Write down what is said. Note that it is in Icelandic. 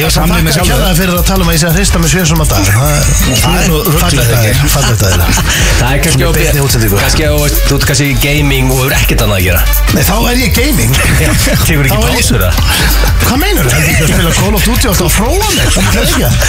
Ég samrýna sjálfur. Ég þakka fyrir að tala um að ég sé að hrista með svésum á dag. Það er fallegt að þér. Það er kannski þú ert kannski gaming og er ekkert annað að gera. Nei, þá er ég gaming. Tekur ekki pásur það? Hvað meinur þú? Heldur ekki að spila Call of Duty og alltaf að fróa mig?